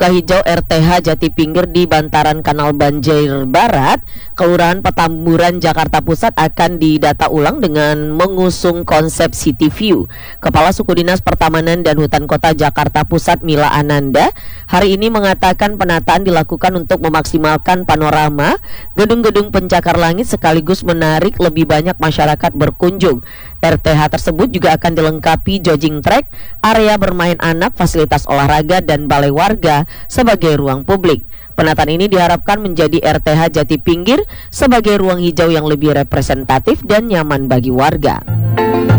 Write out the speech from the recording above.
hijau RTH Jati Pinggir di bantaran Kanal Banjir Barat, Kelurahan Petamburan, Jakarta Pusat akan didata ulang dengan mengusung konsep City View. Kepala Suku Dinas Pertamanan dan Hutan Kota Jakarta Pusat Mila Ananda hari ini mengatakan penataan dilakukan untuk memaksimalkan panorama gedung-gedung pencakar langit sekaligus menarik lebih banyak masyarakat berkunjung. RTH tersebut juga akan dilengkapi jogging track, area bermain anak, fasilitas olahraga, dan balai warga sebagai ruang publik. Penataan ini diharapkan menjadi RTH Jati Pinggir sebagai ruang hijau yang lebih representatif dan nyaman bagi warga.